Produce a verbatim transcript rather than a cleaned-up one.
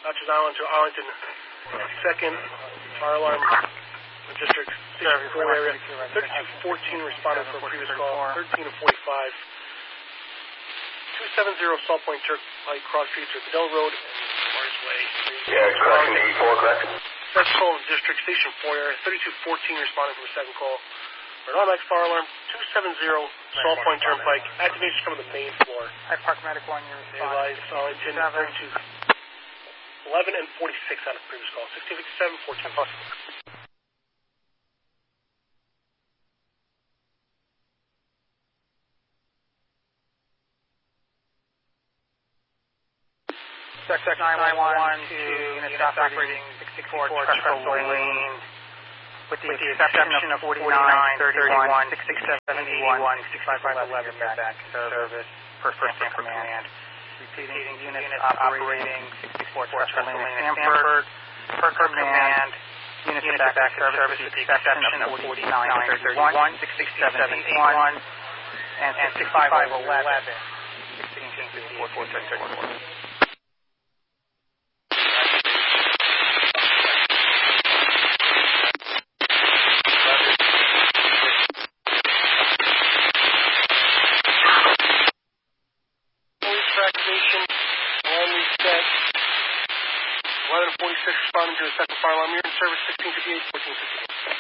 Dutchess Island to Arlington. Second fire alarm district, Station four area. thirty-two fourteen responded for a previous call. thirteen to forty-five. two seventy Salt Point Turnpike Cross Street to Bedell Road and Morris Way. Yeah, correction to E four, correct? That's call District Station four area. thirty-two fourteen responded from the second call. For an automatic fire alarm, two seventy Salt Point Turnpike. Activation from the main floor. Hi, Park Medic one, you're responding. Arlington, thirty-two eleven and forty-six on the previous call. sixteen fifty-seven, fourteen plus. nine one one to units operating sixty-four Trestle Lane with the exception of forty-nine, thirty-one, sixty-seven, eighty-one, sixty-five, eleven back in service per Stanford Command. Repeating units operating sixty-four Trestle Lane at Stanford per Command. Units back in service with the exception of forty-nine, thirty-one, sixty-seven, eighty-one, and sixty-five, eleven. sixteen fifty-four, thirty-four. eleven forty-six responding to a second fire alarm. You're in service sixteen fifty-eight, fourteen fifty-eight.